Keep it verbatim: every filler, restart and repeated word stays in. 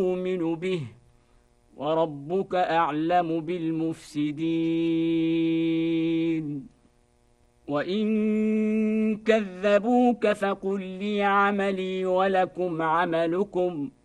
يؤمن به وربك أعلم بالمفسدين وإن كذبوك فقل لي عملي ولكم عملكم